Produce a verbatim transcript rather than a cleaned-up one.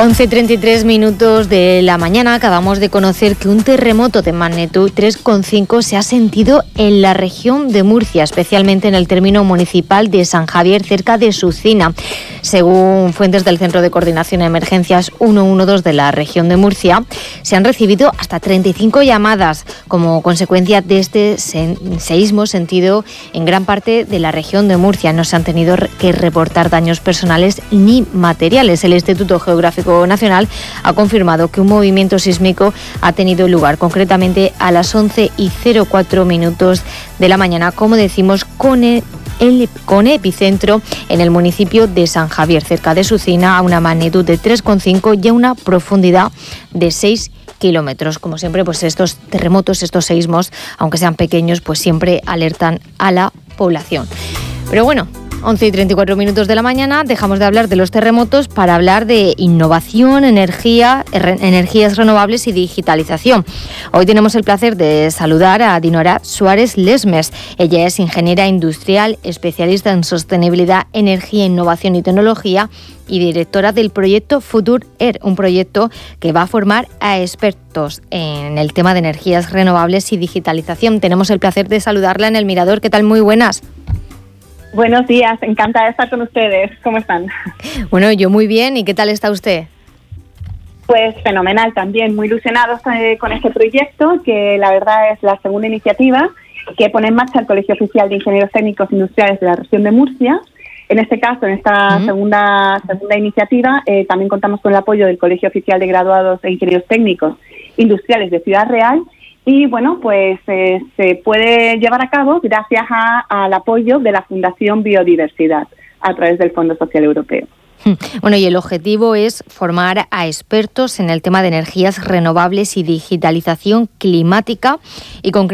once y treinta y tres minutos de la mañana. Acabamos de conocer que un terremoto de magnitud tres coma cinco se ha sentido en la región de Murcia, especialmente en el término municipal de San Javier, cerca de Sucina. Según fuentes del Centro de Coordinación de Emergencias ciento doce de la región de Murcia, se han recibido hasta treinta y cinco llamadas como consecuencia de este seísmo sentido en gran parte de la región de Murcia. No se han tenido que reportar daños personales ni materiales. El Instituto Geográfico Nacional ha confirmado que un movimiento sísmico ha tenido lugar, concretamente a las once y cero cuatro minutos de la mañana, como decimos, con el El, con epicentro en el municipio de San Javier, cerca de Sucina, a una magnitud de tres coma cinco y a una profundidad de seis kilómetros. Como siempre, pues estos terremotos, estos seísmos, aunque sean pequeños, pues siempre alertan a la población. Pero bueno, once y treinta y cuatro minutos de la mañana, dejamos de hablar de los terremotos para hablar de innovación, energía, er, energías renovables y digitalización. Hoy tenemos el placer de saludar a Dinora Suárez Lesmes. Ella es ingeniera industrial, especialista en sostenibilidad, energía, innovación y tecnología y directora del proyecto Future Air, un proyecto que va a formar a expertos en el tema de energías renovables y digitalización. Tenemos el placer de saludarla en El Mirador. ¿Qué tal? Muy buenas. Buenos días, encantada de estar con ustedes. ¿Cómo están? Bueno, yo muy bien. ¿Y qué tal está usted? Pues fenomenal también, muy ilusionados eh, con este proyecto, que la verdad es la segunda iniciativa que pone en marcha el Colegio Oficial de Ingenieros Técnicos Industriales de la región de Murcia. En este caso, en esta uh-huh. segunda, segunda iniciativa, eh, también contamos con el apoyo del Colegio Oficial de Graduados e Ingenieros Técnicos Industriales de Ciudad Real. Y bueno, pues eh, se puede llevar a cabo gracias a, al apoyo de la Fundación Biodiversidad a través del Fondo Social Europeo. Bueno, y el objetivo es formar a expertos en el tema de energías renovables y digitalización climática y concretamente